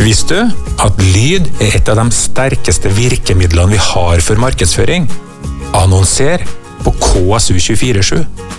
Visste du at lyd er et av de sterkeste virkemidlene vi har for markedsføring? Annonser på KSU 24/7.